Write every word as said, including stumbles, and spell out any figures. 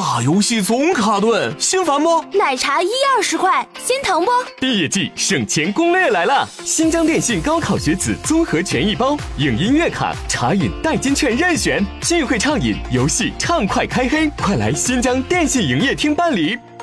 大游戏总卡顿，心烦不？ 奶茶一二十块，心疼不？ 毕业季省钱攻略来了！新疆电信高考学子综合权益包，影音月卡、茶饮代金券任选，聚会畅饮，游戏畅快开黑，快来新疆电信营业厅办理。